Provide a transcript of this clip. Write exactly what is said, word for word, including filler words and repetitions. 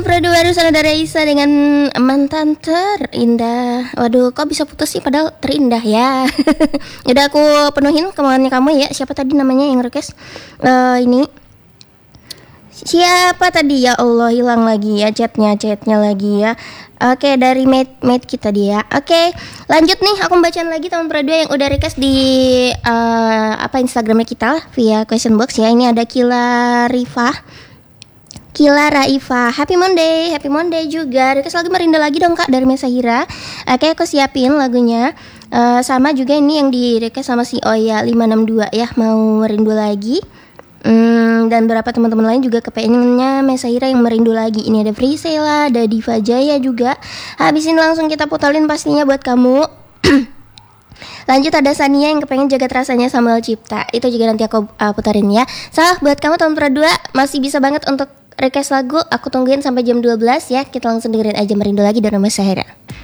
Pradu barusan ada Raisa dengan mantan terindah. Waduh, kok bisa putus sih padahal terindah ya. Udah aku penuhin kemauannya kamu ya. Siapa tadi namanya yang request? Uh, ini siapa tadi ya Allah, hilang lagi ya chatnya chatnya lagi ya. Oke, dari mate mate kita dia. Oke, lanjut nih, aku bacain lagi teman Pradu yang udah request di uh, apa Instagramnya kita via question box ya. Ini ada Kila Rifah. Kila Raifa, Happy Monday, Happy Monday juga. Request lagu Merindu lagi dong kak dari Mesahira. Oke, aku siapin lagunya. uh, Sama juga ini yang di request sama si Oya lima enam dua ya, mau Merindu lagi. hmm, Dan beberapa teman-teman lain juga kepengennya Mesahira yang Merindu lagi. Ini ada Frisela, ada Diva Jaya juga. Habisin langsung kita putalin pastinya buat kamu. Lanjut ada Sania yang kepengen jaga rasanya Samuel Cipta. Itu juga nanti aku uh, putarin ya. So, buat kamu tahun Pradua masih bisa banget untuk request lagu. Aku tungguin sampai jam dua belas ya. Kita langsung dengerin aja Merindu lagi dari Mesahira.